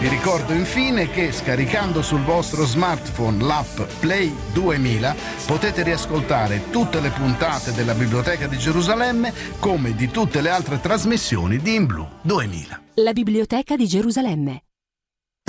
Vi ricordo infine che scaricando sul vostro smartphone l'app Play 2000 potete riascoltare tutte le puntate della Biblioteca di Gerusalemme come di tutte le altre trasmissioni di In Blu 2000. La Biblioteca di Gerusalemme.